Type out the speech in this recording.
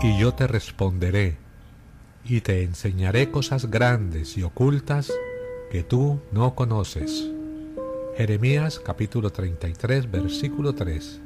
y yo te responderé, y te enseñaré cosas grandes y ocultas que tú no conoces. Jeremías capítulo 33, versículo 3.